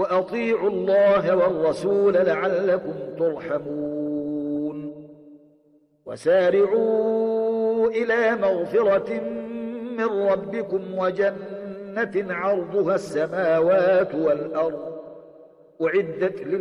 وأطيعوا الله والرسول لعلكم ترحمون وسارعوا إلى مغفرة من ربكم وجنة عرضها السماوات والأرض أعدت